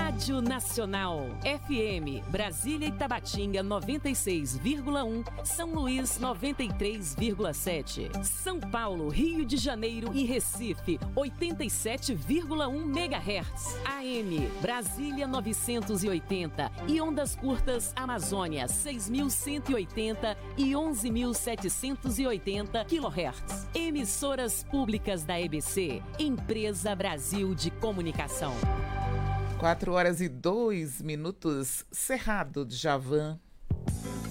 Rádio Nacional, FM, Brasília e Tabatinga 96,1, São Luís 93,7, São Paulo, Rio de Janeiro e Recife 87,1 MHz, AM, Brasília 980 e ondas curtas Amazônia 6.180 e 11.780 kHz. Emissoras públicas da EBC, Empresa Brasil de Comunicação. 4 horas e 2 minutos, Cerrado, Djavan.